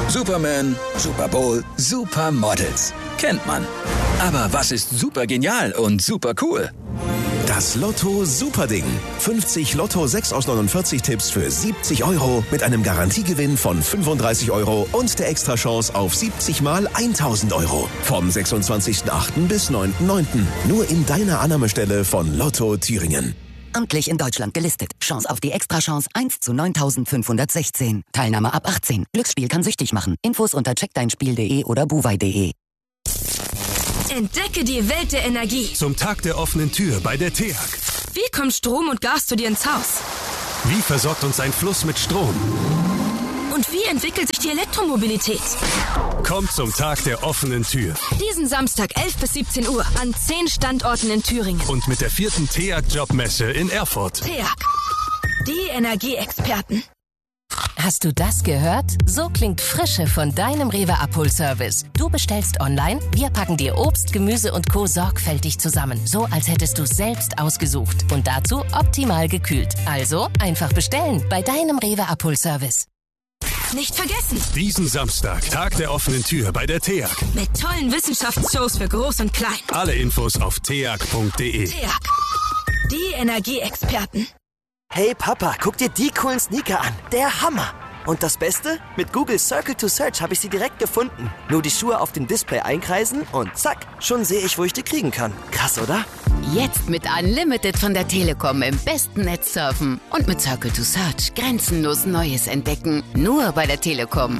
Superman, Super Bowl, Supermodels. Kennt man. Aber was ist super genial und super cool? Das Lotto Superding. 50 Lotto 6 aus 49 Tipps für 70 € mit einem Garantiegewinn von 35 € und der Extrachance auf 70 mal 1000 €. Vom 26.08. bis 9.09. Nur in deiner Annahmestelle von Lotto Thüringen. Amtlich in Deutschland gelistet. Chance auf die Extrachance 1 zu 9516. Teilnahme ab 18. Glücksspiel kann süchtig machen. Infos unter checkdeinspiel.de oder buwei.de. Entdecke die Welt der Energie. Zum Tag der offenen Tür bei der TEAG. Wie kommt Strom und Gas zu dir ins Haus? Wie versorgt uns ein Fluss mit Strom? Und wie entwickelt sich die Elektromobilität? Kommt zum Tag der offenen Tür. Diesen Samstag 11 bis 17 Uhr an 10 Standorten in Thüringen. Und mit der 4. TEAG-Jobmesse in Erfurt. TEAG, die Energieexperten. Hast du das gehört? So klingt Frische von deinem Rewe-Abholservice. Du bestellst online, wir packen dir Obst, Gemüse und Co. sorgfältig zusammen. So, als hättest du es selbst ausgesucht. Und dazu optimal gekühlt. Also einfach bestellen bei deinem Rewe-Abholservice. Nicht vergessen! Diesen Samstag, Tag der offenen Tür bei der TEAG. Mit tollen Wissenschaftsshows für Groß und Klein. Alle Infos auf teag.de. TEAG, die Energieexperten. Hey Papa, guck dir die coolen Sneaker an. Der Hammer. Und das Beste? Mit Google Circle to Search habe ich sie direkt gefunden. Nur die Schuhe auf dem Display einkreisen und zack, schon sehe ich, wo ich die kriegen kann. Krass, oder? Jetzt mit Unlimited von der Telekom im besten Netz surfen. Und mit Circle to Search grenzenlos Neues entdecken. Nur bei der Telekom.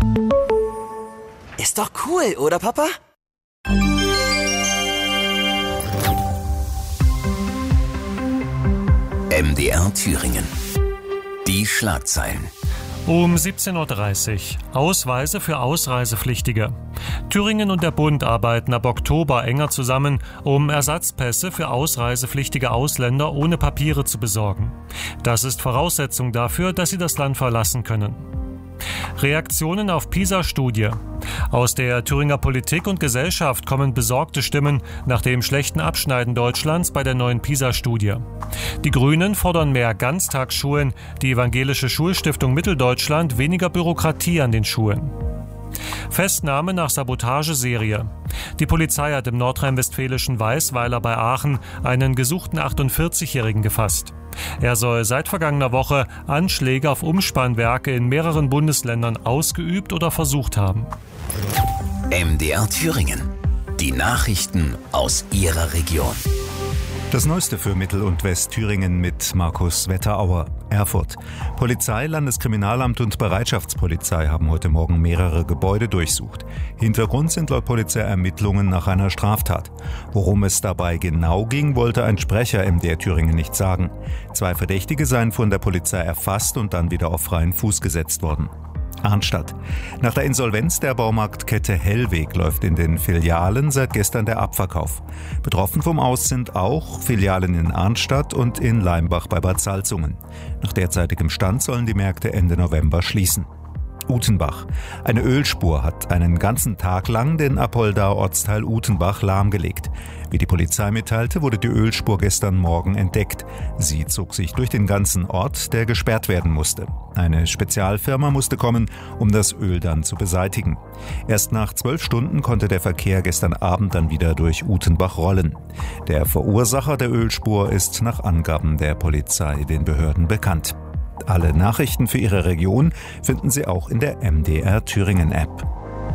Ist doch cool, oder Papa? MDR Thüringen. Die Schlagzeilen. Um 17.30 Uhr. Ausweise für Ausreisepflichtige. Thüringen und der Bund arbeiten ab Oktober enger zusammen, um Ersatzpässe für ausreisepflichtige Ausländer ohne Papiere zu besorgen. Das ist Voraussetzung dafür, dass sie das Land verlassen können. Reaktionen auf PISA-Studie. Aus der Thüringer Politik und Gesellschaft kommen besorgte Stimmen nach dem schlechten Abschneiden Deutschlands bei der neuen PISA-Studie. Die Grünen fordern mehr Ganztagsschulen, die Evangelische Schulstiftung Mitteldeutschland weniger Bürokratie an den Schulen. Festnahme nach Sabotageserie. Die Polizei hat im nordrhein-westfälischen Weißweiler bei Aachen einen gesuchten 48-Jährigen gefasst. Er soll seit vergangener Woche Anschläge auf Umspannwerke in mehreren Bundesländern ausgeübt oder versucht haben. MDR Thüringen. Die Nachrichten aus Ihrer Region. Das Neueste für Mittel- und Westthüringen mit Markus Wetterauer. Erfurt. Polizei, Landeskriminalamt und Bereitschaftspolizei haben heute Morgen mehrere Gebäude durchsucht. Hintergrund sind laut Polizei Ermittlungen nach einer Straftat. Worum es dabei genau ging, wollte ein Sprecher MDR Thüringen nicht sagen. 2 Verdächtige seien von der Polizei erfasst und dann wieder auf freien Fuß gesetzt worden. Arnstadt. Nach der Insolvenz der Baumarktkette Hellweg läuft in den Filialen seit gestern der Abverkauf. Betroffen vom Aus sind auch Filialen in Arnstadt und in Leimbach bei Bad Salzungen. Nach derzeitigem Stand sollen die Märkte Ende November schließen. Utenbach. Eine Ölspur hat einen ganzen Tag lang den Apoldaer Ortsteil Utenbach lahmgelegt. Wie die Polizei mitteilte, wurde die Ölspur gestern Morgen entdeckt. Sie zog sich durch den ganzen Ort, der gesperrt werden musste. Eine Spezialfirma musste kommen, um das Öl dann zu beseitigen. Erst nach 12 Stunden konnte der Verkehr gestern Abend dann wieder durch Utenbach rollen. Der Verursacher der Ölspur ist nach Angaben der Polizei den Behörden bekannt. Alle Nachrichten für Ihre Region finden Sie auch in der MDR Thüringen App.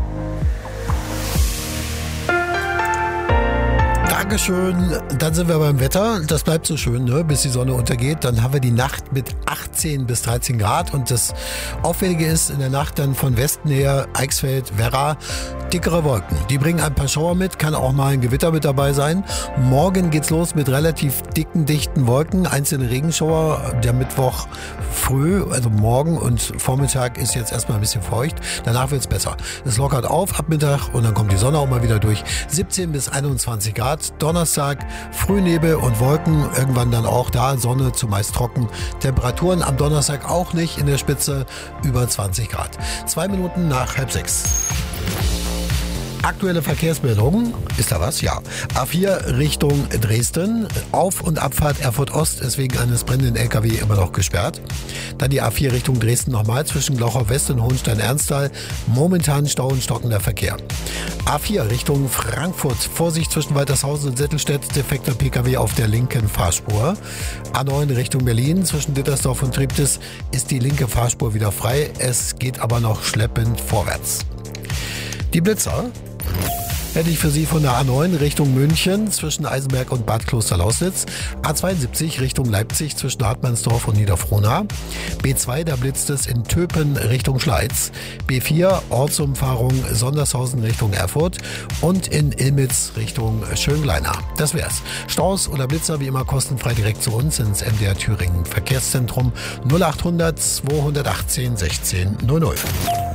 Dankeschön. Dann sind wir beim Wetter. Das bleibt so schön, ne? Bis die Sonne untergeht. Dann haben wir die Nacht mit 18 bis 13 Grad. Und das Auffällige ist, in der Nacht dann von Westen her, Eichsfeld, Werra, dickere Wolken. Die bringen ein paar Schauer mit, kann auch mal ein Gewitter mit dabei sein. Morgen geht's los mit relativ dicken, dichten Wolken. Einzelne Regenschauer. Der Mittwoch früh, also morgen und Vormittag ist jetzt erstmal ein bisschen feucht. Danach wird's besser. Es lockert auf ab Mittag und dann kommt die Sonne auch mal wieder durch. 17 bis 21 Grad. Donnerstag Frühnebel und Wolken, irgendwann dann auch da, Sonne zumeist trocken. Temperaturen am Donnerstag auch nicht in der Spitze, über 20 Grad. 2 Minuten nach 5:30. Aktuelle Verkehrsmeldung. Ist da was? Ja. A4 Richtung Dresden. Auf- und Abfahrt Erfurt Ost ist wegen eines brennenden LKW immer noch gesperrt. Dann die A4 Richtung Dresden nochmal zwischen Glauchau West und Hohenstein-Ernsthal. Momentan Stau und stockender Verkehr. A4 Richtung Frankfurt. Vorsicht zwischen Waltershausen und Settelstedt. Defekter PKW auf der linken Fahrspur. A9 Richtung Berlin. Zwischen Dittersdorf und Treptow ist die linke Fahrspur wieder frei. Es geht aber noch schleppend vorwärts. Die Blitzer hätte ich für Sie von der A9 Richtung München zwischen Eisenberg und Bad Klosterlausitz. A72 Richtung Leipzig zwischen Hartmannsdorf und Niederfrohna. B2, da blitzt es in Töpen Richtung Schleiz. B4 Ortsumfahrung Sondershausen Richtung Erfurt und in Illmitz Richtung Schöngleiner. Das wär's. Staus oder Blitzer wie immer kostenfrei direkt zu uns ins MDR Thüringen Verkehrszentrum 0800 218 16 00.